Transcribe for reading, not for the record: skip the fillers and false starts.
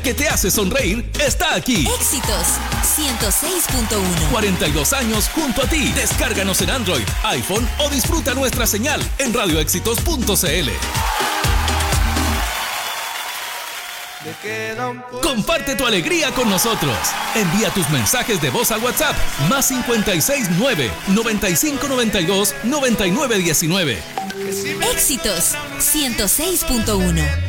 que te hace sonreír está aquí. Éxitos 106.1. 42 años junto a ti. Descárganos en Android, iPhone o disfruta nuestra señal en radioéxitos.cl. Comparte tu alegría con nosotros. Envía tus mensajes de voz al WhatsApp más 569 9592 9919. Éxitos 106.1.